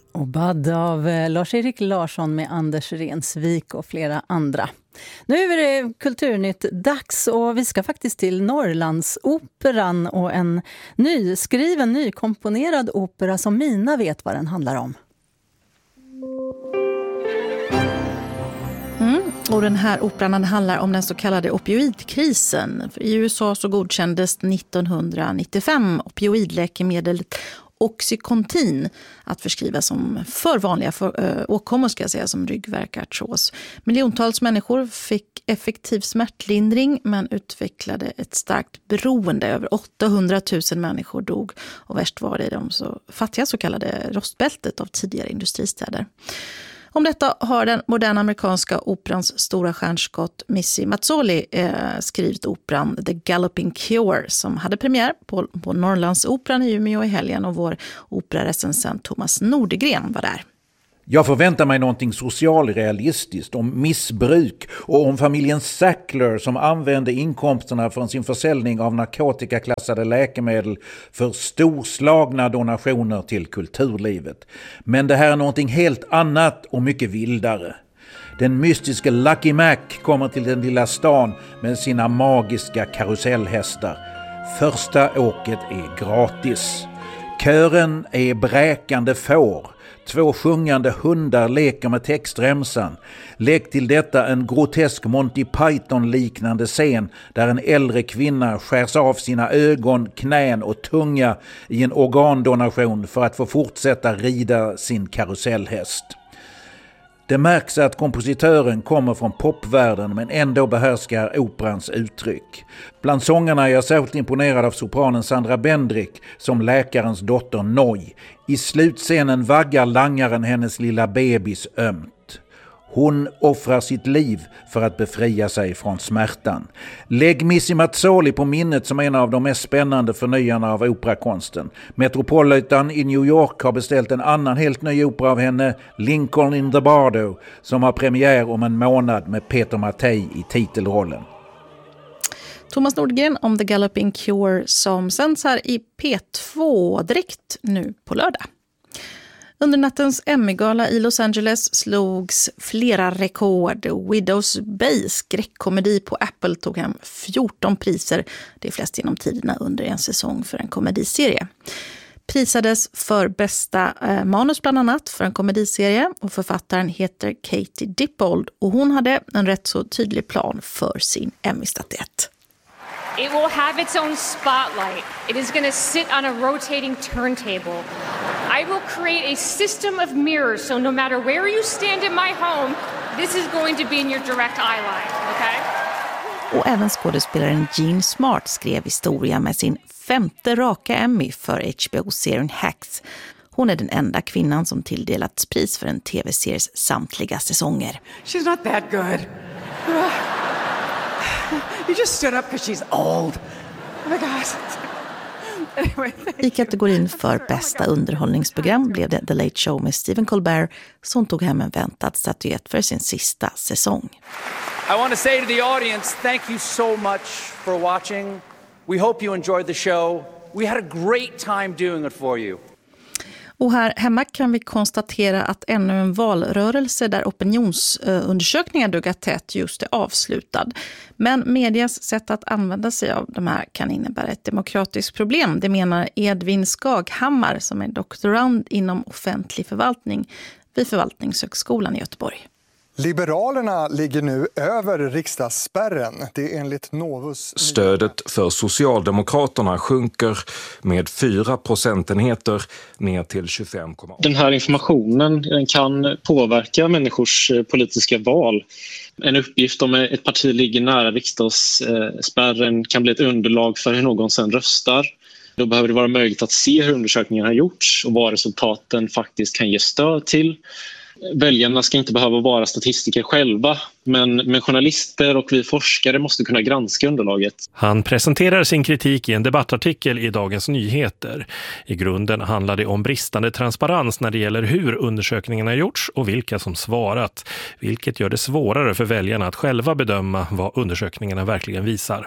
Och Bad av Lars-Erik Larsson med Anders Rensvik och flera andra. Nu är det Kulturnytt dags och vi ska faktiskt till Norrlandsoperan och en nykomponerad opera som Mina vet vad den handlar om. Och den här operan handlar om den så kallade opioidkrisen. I USA så godkändes 1995 opioidläkemedlet Oxycontin att förskriva som för vanliga åkommor ska jag säga, som ryggvärk, artros. Miljontals människor fick effektiv smärtlindring men utvecklade ett starkt beroende. Över 800 000 människor dog och värst var det i de så fattiga så kallade rostbältet av tidigare industristäder. Om detta har den moderna amerikanska operans stora stjärnskott Missy Mazzoli skrivit operan The Galloping Cure som hade premiär på Norrlandsoperan i Umeå i helgen och vår operarecensent Thomas Nordegren var där. Jag förväntar mig någonting socialrealistiskt om missbruk och om familjen Sackler som använde inkomsterna från sin försäljning av narkotikaklassade läkemedel för storslagna donationer till kulturlivet. Men det här är någonting helt annat och mycket vildare. Den mystiska Lucky Mac kommer till den lilla stan med sina magiska karusellhästar. Första åket är gratis. Kören är bräkande får. 2 sjungande hundar leker med textremsan. Lägg till detta en grotesk Monty Python-liknande scen där en äldre kvinna skärs av sina ögon, knän och tunga i en organdonation för att få fortsätta rida sin karusellhäst. Det märks att kompositören kommer från popvärlden men ändå behärskar operans uttryck. Bland sångarna är jag särskilt imponerad av sopranen Sandra Bendrick som läkarens dotter Noy. I slutscenen vaggar langaren hennes lilla bebis ömt. Hon offrar sitt liv för att befria sig från smärtan. Lägg Missy Mazzoli på minnet som en av de mest spännande förnyarna av operakonsten. Metropolitan i New York har beställt en annan helt ny opera av henne, Lincoln in the Bardo, som har premiär om en månad med Peter Mattei i titelrollen. Thomas Nordgren om The Galloping Cure som sänds här i P2 direkt nu på lördag. Under nattens Emmy-gala i Los Angeles slogs flera rekord. Widows Bay, skräckkomedi på Apple, tog hem 14 priser. Det är flest genom tiderna under en säsong för en komediserie. Prisades för bästa manus bland annat för en komediserie och författaren heter Katie Dippold och hon hade en rätt så tydlig plan för sin Emmy-statyett. It will have its own spotlight. It is going to sit on a rotating turntable. I will create a system of mirrors, so no matter where you stand in my home, this is going to be in your direct eye line, okay? Och även skådespelaren Jean Smart skrev historia med sin 5:e raka Emmy för HBO-serien Hacks. Hon är den enda kvinnan som tilldelats pris för en tv-series samtliga säsonger. She's not that good. You just stood up because she's old. Oh my God. Anyway, I kategorin för bästa underhållningsprogram blev det The Late Show med Stephen Colbert som tog hem en väntad statyett för sin sista säsong. I want to say to the audience, thank you so much for watching. We hope you enjoyed the show. We had a great time doing it for you. Och här hemma kan vi konstatera att ännu en valrörelse där opinionsundersökningar duggat tätt just är avslutad. Men medias sätt att använda sig av de här kan innebära ett demokratiskt problem. Det menar Edvin Skaghammar som är doktorand inom offentlig förvaltning vid Förvaltningshögskolan i Göteborg. Liberalerna ligger nu över riksdagsspärren. Det är enligt Novus. Stödet för Socialdemokraterna sjunker med 4 procentenheter ner till 25,8. Den här informationen kan påverka människors politiska val. En uppgift om ett parti ligger nära riksdagsspärren kan bli ett underlag för hur någon sen röstar. Då behöver det vara möjligt att se hur undersökningen har gjorts och vad resultaten faktiskt kan ge stöd till. Väljarna ska inte behöva vara statistiker själva, men journalister och vi forskare måste kunna granska underlaget. Han presenterar sin kritik i en debattartikel i Dagens Nyheter. I grunden handlar det om bristande transparens när det gäller hur undersökningarna har gjorts och vilka som svarat, vilket gör det svårare för väljarna att själva bedöma vad undersökningarna verkligen visar.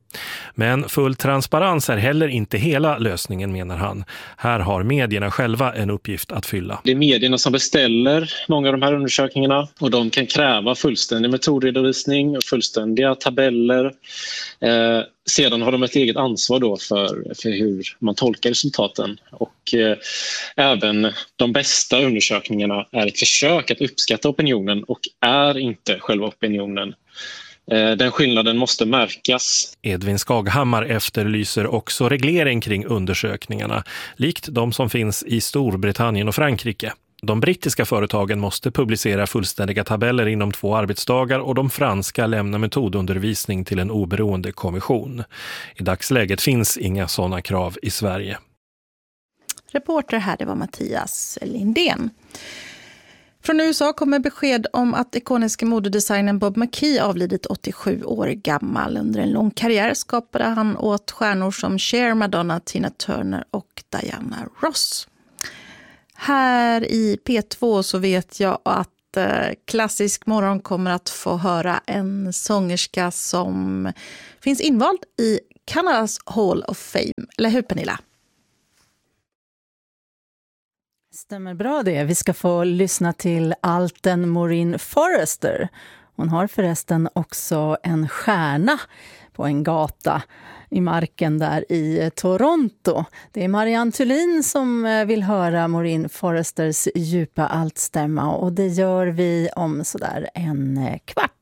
Men full transparens är heller inte hela lösningen, menar han. Här har medierna själva en uppgift att fylla. Det är medierna som beställer många av de här undersökningarna och de kan kräva fullständig metodredovisning och fullständiga tabeller. Sedan har de ett eget ansvar då för hur man tolkar resultaten. Och även de bästa undersökningarna är ett försök att uppskatta opinionen och är inte själva opinionen. Den skillnaden måste märkas. Edvin Skaghammar efterlyser också reglering kring undersökningarna, likt de som finns i Storbritannien och Frankrike. De brittiska företagen måste publicera fullständiga tabeller inom 2 arbetsdagar och de franska lämnar metodundervisning till en oberoende kommission. I dagsläget finns inga sådana krav i Sverige. Reporter här, det var Mattias Lindén. Från USA kommer besked om att ikoniska modedesignern Bob McKee avlidit 87 år gammal. Under en lång karriär skapade han åt stjärnor som Cher, Madonna, Tina Turner och Diana Ross. Här i P2 så vet jag att Klassisk morgon kommer att få höra en sångerska som finns invald i Kanadas Hall of Fame. Eller hur, Pernilla? Stämmer bra det. Vi ska få lyssna till alten Maureen Forrester. Hon har förresten också en stjärna på en gata i marken där i Toronto. Det är Marianne Thulin som vill höra Maureen Forresters djupa altstämma och det gör vi om sådär en kvart.